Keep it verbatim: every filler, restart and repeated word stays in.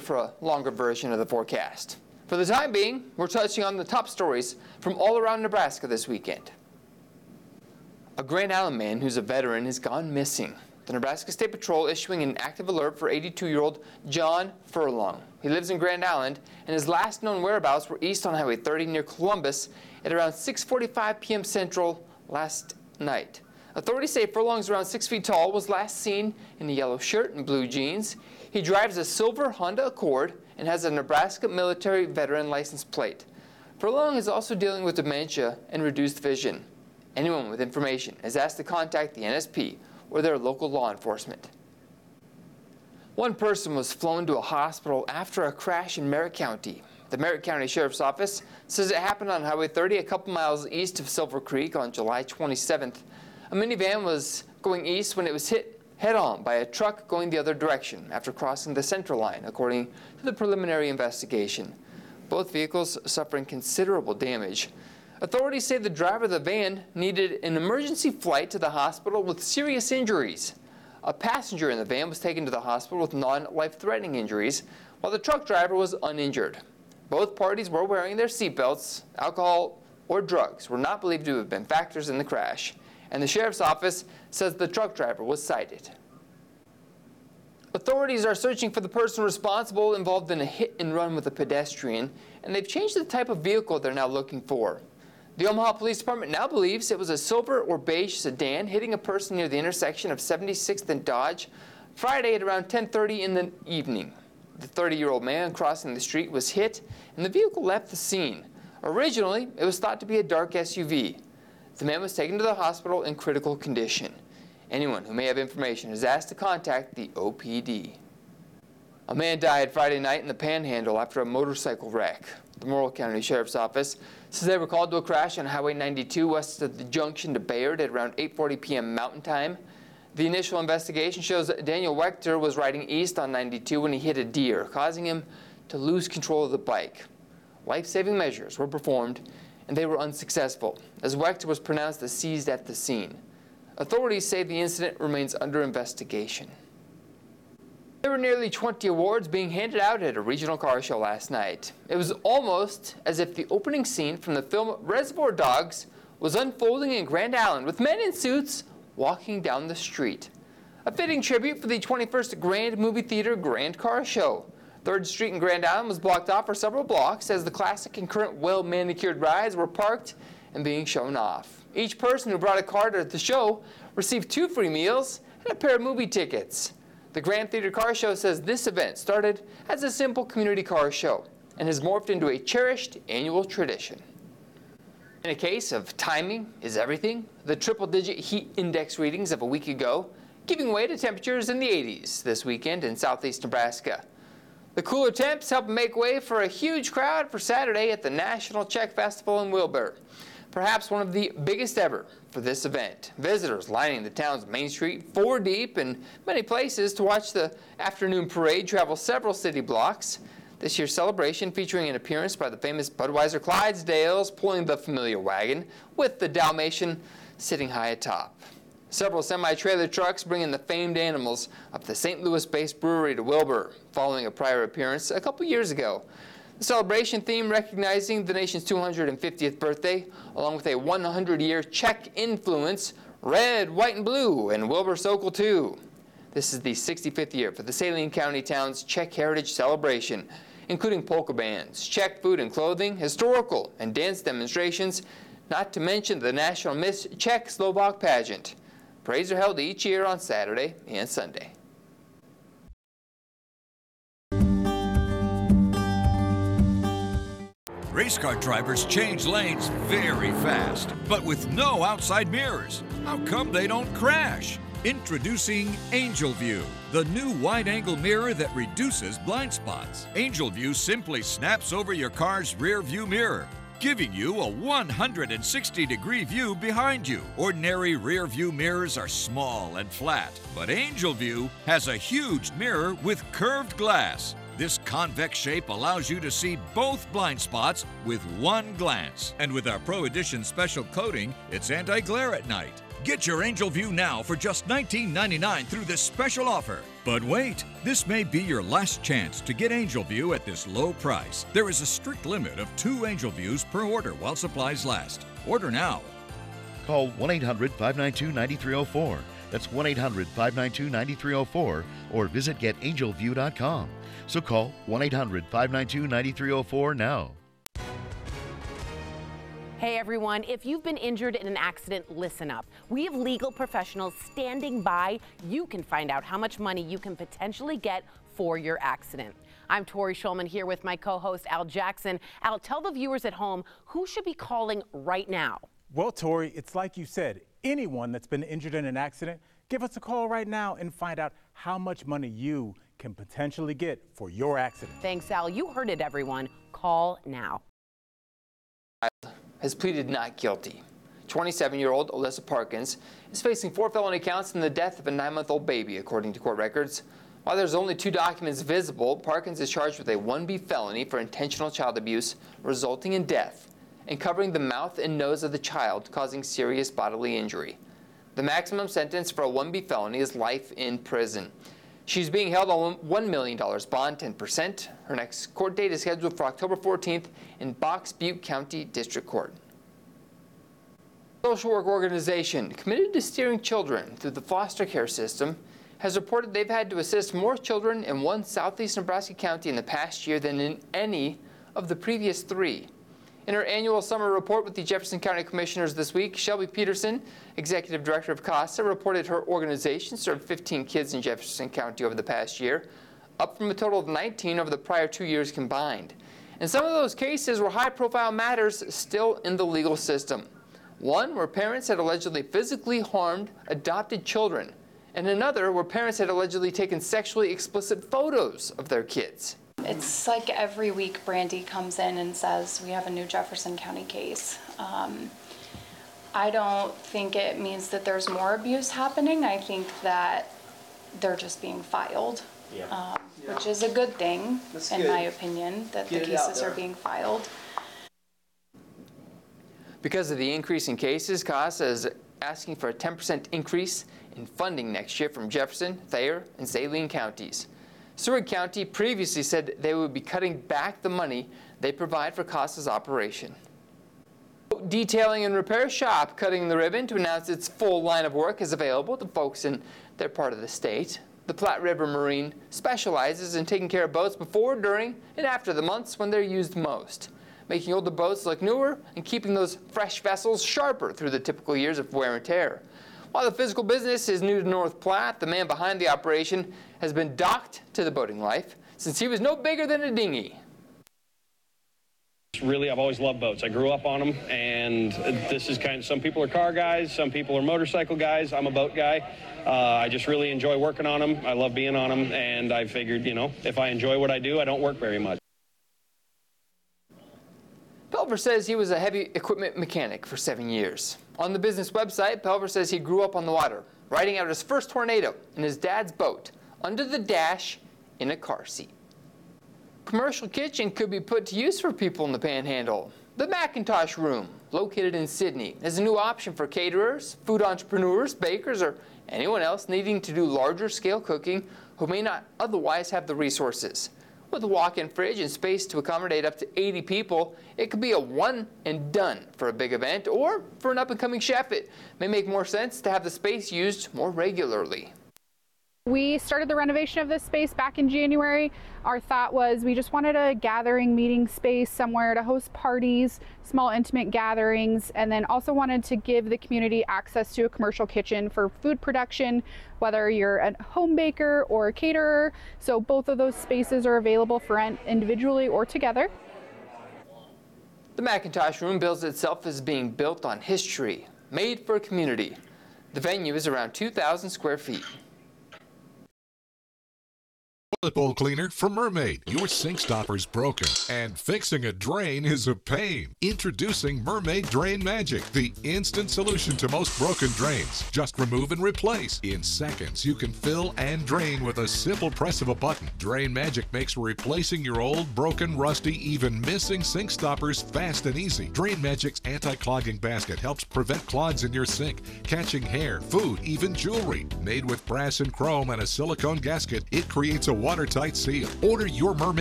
for a longer version of the forecast. For the time being, we're touching on the top stories from all around Nebraska this weekend. A Grand Island man who's a veteran has gone missing. The Nebraska State Patrol issuing an active alert for eighty-two-year-old John Furlong. He lives in Grand Island, and his last known whereabouts were east on Highway thirty near Columbus at around six forty-five p m Central last night. Authorities say Furlong's around six feet tall, was last seen in a yellow shirt and blue jeans. He drives a silver Honda Accord and has a Nebraska military veteran license plate. Furlong is also dealing with dementia and reduced vision. Anyone with information is asked to contact the N S P or their local law enforcement. One person was flown to a hospital after a crash in Merritt County. The Merritt County Sheriff's Office says it happened on Highway thirty a couple miles east of Silver Creek on July twenty-seventh. A minivan was going east when it was hit head-on by a truck going the other direction after crossing the center line, according to the preliminary investigation. Both vehicles suffering considerable damage. Authorities say the driver of the van needed an emergency flight to the hospital with serious injuries. A passenger in the van was taken to the hospital with non-life-threatening injuries, while the truck driver was uninjured. Both parties were wearing their seatbelts. Alcohol or drugs were not believed to have been factors in the crash, and the sheriff's office says the truck driver was cited. Authorities are searching for the person responsible involved in a hit and run with a pedestrian, and they've changed the type of vehicle they're now looking for. The Omaha Police Department now believes it was a silver or beige sedan hitting a person near the intersection of seventy-sixth and Dodge Friday at around ten thirty in the evening. The thirty-year-old man crossing the street was hit, and the vehicle left the scene. Originally, it was thought to be a dark S U V. The man was taken to the hospital in critical condition. Anyone who may have information is asked to contact the O P D. A man died Friday night in the Panhandle after a motorcycle wreck. The Morrill County Sheriff's Office says they were called to a crash on Highway ninety-two west of the junction to Bayard at around eight forty p m Mountain Time. The initial investigation shows that Daniel Wechter was riding east on ninety-two when he hit a deer, causing him to lose control of the bike. Life-saving measures were performed, and they were unsuccessful, as Wechter was pronounced deceased at the scene. Authorities say the incident remains under investigation. There were nearly twenty awards being handed out at a regional car show last night. It was almost as if the opening scene from the film Reservoir Dogs was unfolding in Grand Island with men in suits walking down the street. A fitting tribute for the twenty-first Grand Movie Theater Grand Car Show. third Street in Grand Island was blocked off for several blocks as the classic and current well-manicured rides were parked and being shown off. Each person who brought a car to the show received two free meals and a pair of movie tickets. The Grand Theater Car Show says this event started as a simple community car show and has morphed into a cherished annual tradition. In a case of timing is everything, the triple-digit heat index readings of a week ago giving way to temperatures in the eighties this weekend in southeast Nebraska. The cooler temps help make way for a huge crowd for Saturday at the National Czech Festival in Wilbur, perhaps one of the biggest ever for this event. Visitors lining the town's main street four deep, and many places to watch the afternoon parade travel several city blocks. This year's celebration featuring an appearance by the famous Budweiser Clydesdales pulling the familiar wagon with the Dalmatian sitting high atop. Several semi-trailer trucks bringing the famed animals of the Saint Louis-based brewery to Wilbur, following a prior appearance a couple years ago. The celebration theme recognizing the nation's two hundred fiftieth birthday, along with a one hundred year Czech influence, red, white, and blue, and Wilbur Sokol too. This is the sixty-fifth year for the Saline County town's Czech Heritage Celebration, including polka bands, Czech food and clothing, historical and dance demonstrations, not to mention the National Miss Czech Slovak pageant. Parades are held each year on Saturday and Sunday. Race car drivers change lanes very fast, but with no outside mirrors. How come they don't crash? Introducing Angel View, the new wide-angle mirror that reduces blind spots. Angel View simply snaps over your car's rear view mirror, giving you a one hundred sixty degree view behind you. Ordinary rear view mirrors are small and flat, but Angel View has a huge mirror with curved glass. This convex shape allows you to see both blind spots with one glance. And with our Pro Edition special coating, it's anti-glare at night. Get your Angel View now for just nineteen ninety-nine through this special offer. But wait, this may be your last chance to get Angel View at this low price. There is a strict limit of two Angel Views per order while supplies last. Order now. Call one eight hundred, five nine two, nine three zero four. That's one eight hundred, five nine two, nine three zero four or visit get angel view dot com. So call one eight hundred, five nine two, nine three zero four now. Hey everyone, if you've been injured in an accident, listen up. We have legal professionals standing by. You can find out how much money you can potentially get for your accident. I'm Tori Schulman here with my co-host Al Jackson. Al, tell the viewers at home who should be calling right now. Well, Tori, it's like you said, anyone that's been injured in an accident, give us a call right now and find out how much money you can potentially get for your accident. Thanks, Al. You heard it, everyone. Call now. Has pleaded not guilty. twenty-seven-year-old Alyssa Parkins is facing four felony counts in the death of a nine-month-old baby, according to court records. While there's only two documents visible, Parkins is charged with a one B felony for intentional child abuse resulting in death and covering the mouth and nose of the child, causing serious bodily injury. The maximum sentence for a one B felony is life in prison. She's being held on one million dollars bond, ten percent. Her next court date is scheduled for October fourteenth in Box Butte County District Court. Social work organization committed to steering children through the foster care system has reported they've had to assist more children in one southeast Nebraska county in the past year than in any of the previous three. In her annual summer report with the Jefferson County Commissioners this week, Shelby Peterson, Executive Director of CASA, reported her organization served fifteen kids in Jefferson County over the past year, up from a total of nineteen over the prior two years combined. And some of those cases were high-profile matters still in the legal system. One where parents had allegedly physically harmed adopted children, and another where parents had allegedly taken sexually explicit photos of their kids. It's like every week Brandy comes in and says, we have a new Jefferson County case. Um, I don't think it means that there's more abuse happening. I think that they're just being filed, yeah. Um, yeah. which is a good thing, That's in good. my opinion, that Get the cases are being filed. Because of the increase in cases, CASA is asking for a ten percent increase in funding next year from Jefferson, Thayer, and Saline counties. Seward County previously said they would be cutting back the money they provide for CASA's operation. Detailing and Repair Shop cutting the ribbon to announce its full line of work is available to folks in their part of the state. The Platte River Marine specializes in taking care of boats before, during, and after the months when they're used most, making older boats look newer and keeping those fresh vessels sharper through the typical years of wear and tear. While the physical business is new to North Platte, the man behind the operation has been docked to the boating life since he was no bigger than a dinghy. Really, I've always loved boats. I grew up on them, and this is kind of, some people are car guys, some people are motorcycle guys. I'm a boat guy. Uh, I just really enjoy working on them. I love being on them, and I figured, you know, if I enjoy what I do, I don't work very much. Pelver says he was a heavy equipment mechanic for seven years. On the business website, Pelver says he grew up on the water, riding out his first tornado in his dad's boat, under the dash in a car seat. Commercial kitchen could be put to use for people in the Panhandle. The Macintosh Room, located in Sidney, is a new option for caterers, food entrepreneurs, bakers, or anyone else needing to do larger scale cooking who may not otherwise have the resources. With a walk-in fridge and space to accommodate up to eighty people, it could be a one and done for a big event, or for an up-and-coming chef, it may make more sense to have the space used more regularly. We started the renovation of this space back in January. Our thought was we just wanted a gathering meeting space somewhere to host parties, small intimate gatherings, and then also wanted to give the community access to a commercial kitchen for food production, whether you're a home baker or a caterer. So both of those spaces are available for rent individually or together. The Macintosh Room bills itself as being built on history, made for a community. The venue is around two thousand square feet. toilet bowl cleaner from Mermaid. Your sink stopper's broken, and fixing a drain is a pain. Introducing Mermaid Drain Magic, the instant solution to most broken drains. Just remove and replace. In seconds, you can fill and drain with a simple press of a button. Drain Magic makes replacing your old, broken, rusty, even missing sink stoppers fast and easy. Drain Magic's anti-clogging basket helps prevent clogs in your sink, catching hair, food, even jewelry. Made with brass and chrome and a silicone gasket, it creates a watertight seal. Order your Mermaid